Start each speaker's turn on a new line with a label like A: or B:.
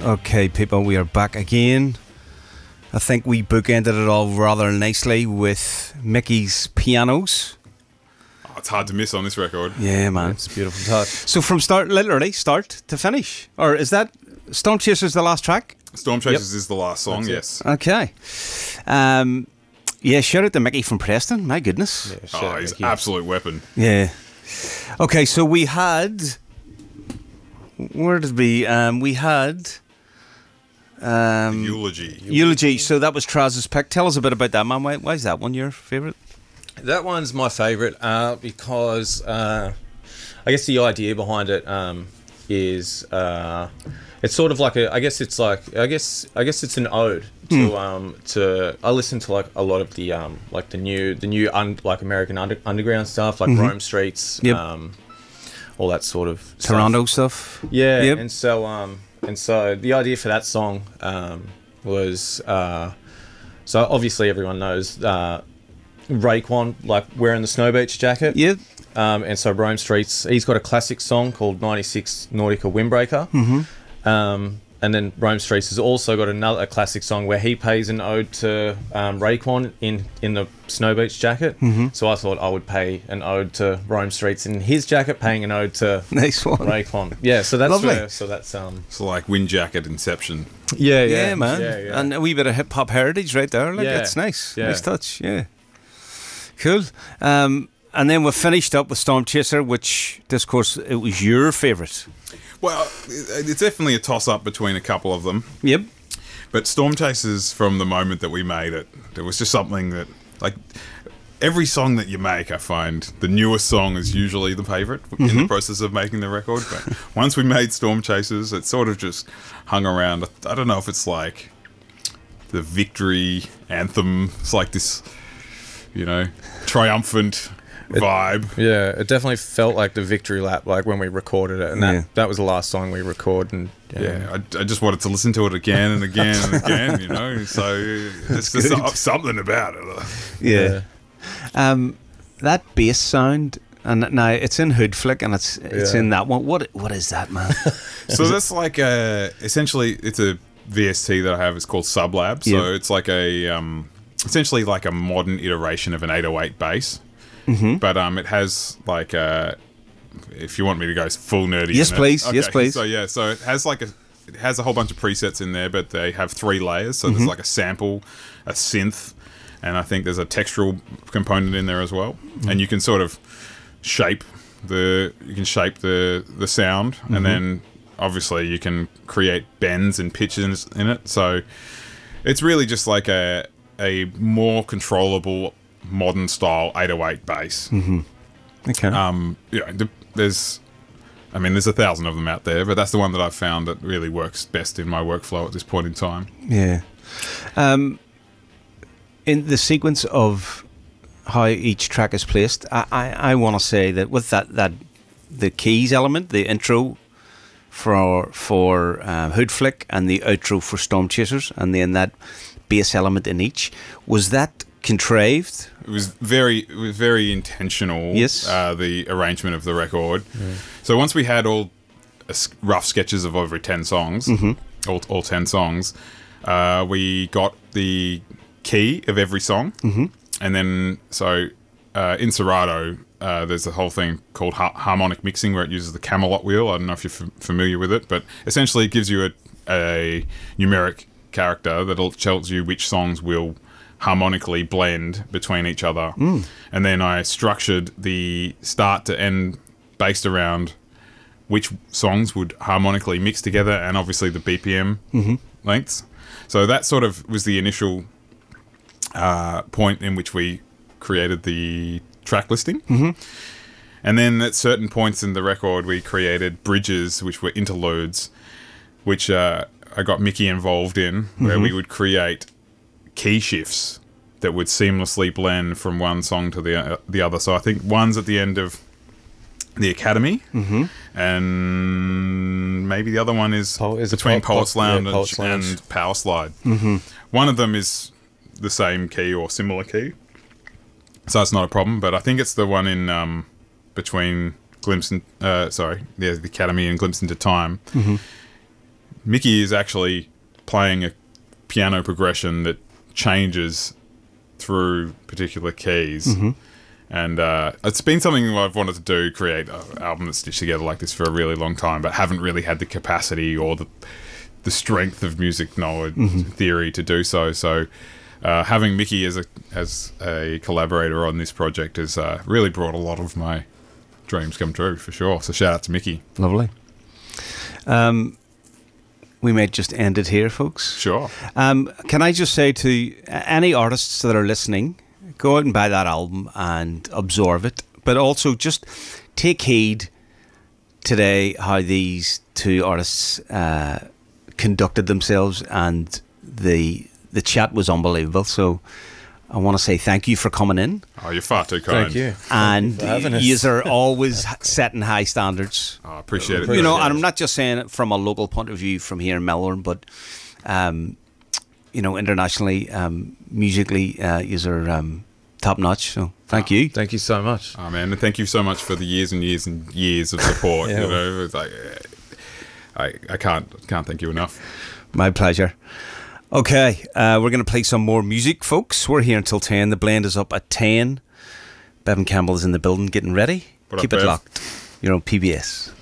A: Okay, people, we are back again. I think we bookended it all rather nicely with Mickey's pianos.
B: Oh, it's hard to miss on this record.
A: Yeah, man.
C: It's a beautiful touch.
A: So from literally start to finish. Or is that Storm Chasers the last track?
B: Storm Chasers is the last song, yes.
A: Okay. Yeah, shout out to Mickey from Preston. My goodness.
B: Yeah, he's an absolute weapon.
A: Yeah. Okay, so we had... Where did we... we had...
B: Eulogy.
A: Eulogy. So that was Traz's pick. Tell us a bit about that, man. Why is that one your favourite?
C: That one's my favourite because I guess the idea behind it is it's sort of like I guess it's an ode to I listen to like a lot of the like the new like American underground stuff like Rome Streets, all that sort of
A: Toronto stuff.
C: Yeah,
A: yep.
C: and so the idea for that song was so obviously everyone knows Raekwon, like wearing the Snow Beach jacket.
A: Yep.
C: And so Rome Streets, he's got a classic song called 96 Nautica Windbreaker. And then Rome Streets has also got a classic song where he pays an ode to Raekwon in the Snow Beach jacket. So I thought I would pay an ode to Rome Streets in his jacket, paying an ode to
A: nice one.
C: Raekwon. Yeah, so that's
A: lovely.
C: so that's
B: So like Wind Jacket Inception.
A: Yeah, man.
C: Yeah.
A: And a wee bit of hip hop heritage right there. Like,
C: Yeah.
A: it's nice.
C: Yeah.
A: Nice touch. Yeah. Cool. And then we finished up with Storm Chaser, which this course it was your favourite.
B: Well, it's definitely a toss-up between a couple of them.
A: Yep.
B: But Storm Chasers, from the moment that we made it, there was just something that, like, every song that you make, I find, the newest song is usually the favourite in the process of making the record. But once we made Storm Chasers, it sort of just hung around. I don't know if it's like the victory anthem. It's like this, triumphant vibe.
C: Yeah, it definitely felt like the victory lap, like when we recorded it, and that was the last song we recorded. And
B: I just wanted to listen to it again and again and again, So it's just something about it.
A: Yeah. That bass sound, and now it's in Hood Flick, and it's in that one. What is that, man?
B: So that's like essentially it's a VST that I have. It's called Sublab. So it's like essentially like a modern iteration of an 808 bass. But it has like if you want me to go full nerdy,
A: yes please.
B: Okay.
A: Yes please.
B: So it has a whole bunch of presets in there, but they have 3 layers. So there's like a sample, a synth, and I think there's a textural component in there as well. And you can sort of shape the sound, and then obviously you can create bends and pitches in it. So it's really just like a more controllable modern style 808 bass.
A: Okay.
B: There's 1,000 of them out there, but that's the one that I've found that really works best in my workflow at this point in time.
A: Yeah. In the sequence of how each track is placed, I want to say that with that the keys element, the intro for Hood Flick and the outro for Storm Chasers, and then that bass element in each, was that contrived?
B: It was very intentional.
A: Yes.
B: The arrangement of the record. So once we had all rough sketches of over 10 songs, all 10 songs, we got the key of every song, and then in Serato, there's a whole thing called harmonic mixing where it uses the Camelot wheel. I don't know if you're familiar with it, but essentially it gives you a numeric character that tells you which songs will harmonically blend between each other. And then I structured the start to end based around which songs would harmonically mix together, and obviously the BPM lengths. So that sort of was the initial point in which we created the track listing. And then at certain points in the record we created bridges, which were interludes, which I got Mickey involved in, where we would create key shifts that would seamlessly blend from one song to the other. So I think one's at the end of the Academy, and maybe the other one is between Poets Lounge and Power Slide. One of them is the same key or similar key, so it's not a problem. But I think it's the one in between the Academy and Glimpse into Time. Mickey is actually playing a piano progression that changes through particular keys. And it's been something I've wanted to do, create an album that's stitched together like this for a really long time, but haven't really had the capacity or the strength of music knowledge theory to do so. So having Mickey as a collaborator on this project has really brought a lot of my dreams come true, for sure. So shout out to Mickey.
A: Lovely. We may just end it here, folks.
B: Sure.
A: Can I just say to any artists that are listening, go out and buy that album and absorb it. But also just take heed today how these two artists conducted themselves, and the chat was unbelievable. So I want to say thank you for coming in.
B: Oh, you're far too kind.
C: Thank you.
A: And
C: for having us.
A: you are always setting high standards.
B: I appreciate it.
A: You know, and I'm not just saying it from a local point of view from here in Melbourne, but you know, internationally, musically, you are top notch. So thank you.
C: Thank you so much.
B: Oh man, and thank you so much for the years and years and years of support.
C: Yeah.
B: You know, it's like I can't thank you enough.
A: My pleasure. Okay, we're going to play some more music, folks. We're here until 10. The blend is up at 10. Bevan Campbell is in the building getting ready.
B: What up,
A: Keep it
B: Bev?
A: locked. You're on PBS.